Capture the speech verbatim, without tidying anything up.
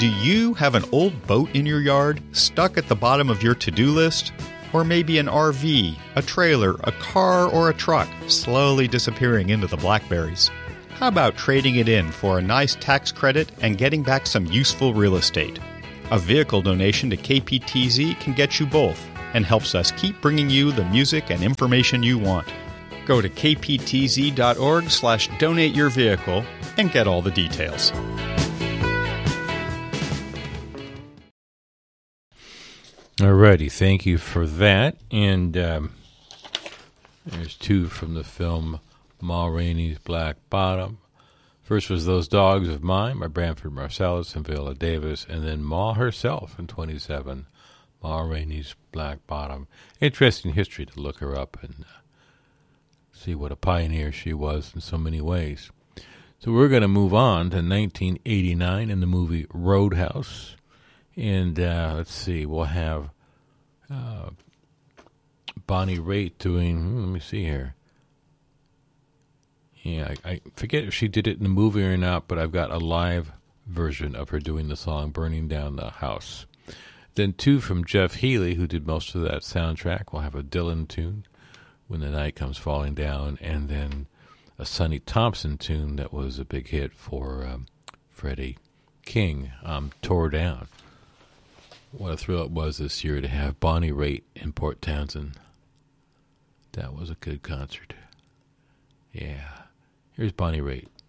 Do you have an old boat in your yard stuck at the bottom of your to-do list? Or maybe an R V, a trailer, a car, or a truck slowly disappearing into the blackberries? How about trading it in for a nice tax credit and getting back some useful real estate? A vehicle donation to K P T Z can get you both and helps us keep bringing you the music and information you want. Go to kptz.org slash donate your vehicle and get all the details. Alrighty, thank you for that. And um, there's two from the film Ma Rainey's Black Bottom. First was Those Dogs of Mine by Branford Marsalis and Viola Davis, and then Ma herself in twenty-seven, Ma Rainey's Black Bottom. Interesting history to look her up and uh, see what a pioneer she was in so many ways. So we're going to move on to nineteen eighty-nine in the movie Roadhouse. And uh, let's see, we'll have uh, Bonnie Raitt doing, hmm, let me see here. Yeah, I, I forget if she did it in the movie or not, but I've got a live version of her doing the song Burning Down the House. Then two from Jeff Healey, who did most of that soundtrack. We'll have a Dylan tune, When the Night Comes Falling Down, and then a Sonny Thompson tune that was a big hit for um, Freddie King, um, Tore Down. What a thrill it was this year to have Bonnie Raitt in Port Townsend. That was a good concert. Yeah. Here's Bonnie Raitt.